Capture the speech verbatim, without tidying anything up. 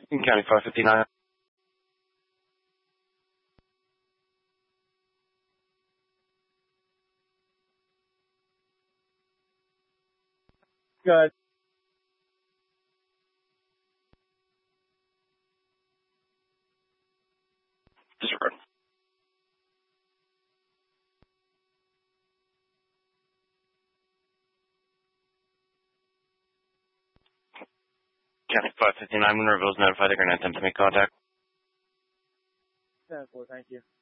County five fifty-nine. Good. Disregard. County five fifty-nine, Monroeville is notified they're going to attempt to make contact. ten four, thank you.